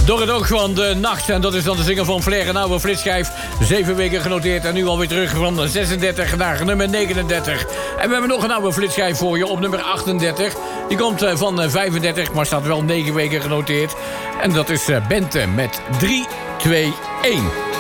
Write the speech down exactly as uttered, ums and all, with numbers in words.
Door het oog van de nacht. En dat is dan de single van Flair, een oude flitsschijf. Zeven weken genoteerd en nu alweer terug van zesendertig naar nummer negenendertig. En we hebben nog een oude flitsschijf voor je op nummer achtendertig. Die komt van vijfendertig, maar staat wel negen weken genoteerd. En dat is Bente met drie twee een.